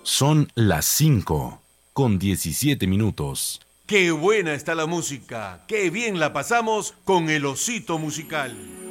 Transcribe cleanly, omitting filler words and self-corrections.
Son las 5:17. ¡Qué buena está la música! ¡Qué bien la pasamos con el osito musical!